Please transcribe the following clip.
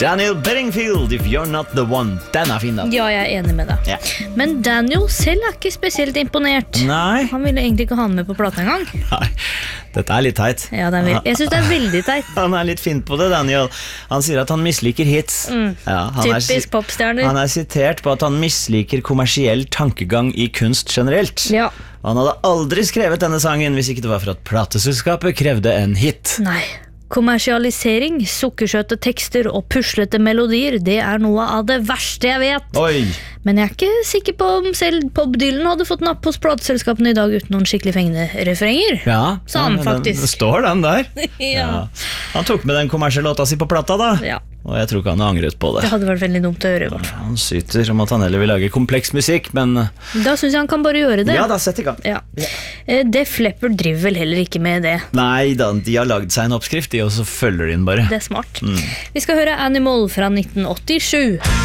Daniel Bedingfield, If You're Not The One. Den fin da. Ja, jeg enig med deg. Ja. Men Daniel selv ikke spesielt imponert. Nei. Han ville egentlig ikke ha han med på platen en gang. Nei, dette litt teit. Ja, jeg synes det veldig teit. Han litt fin på det, Daniel. Han sier at han misliker hits. Ja, Typisk popstjerner. Han sitert på at han misliker kommersiell tankegang i kunst generelt. Ja. Han hadde aldri skrevet denne sangen hvis ikke det var for at plateselskapet krevde en hit. Nei. Kommersialisering, sukkersøte tekster og puslete melodier, det noe av det verste jeg vet. Oi. Men jeg ikke sikker på om selv Bob Dylan hadde fått napp hos plateselskapene i dag uten noen skikkelig fengende refrenger. Ja, sa han faktisk. Står den der. Ja. Han tok med den kommersielle låta si på plata da. Ja. Og jeg tror ikke han har angret på det. Det hadde vært veldig dumt å gjøre. Han syter om at han heller vil lage kompleks musikk, men da synes jeg han kan bare gjøre det. Ja, da sett i gang. Ja. Def Leppard driver vel heller ikke med det. Nei, de har laget seg en oppskrift, og så følger de den bare. Det smart. Vi skal høre Animal fra 1987.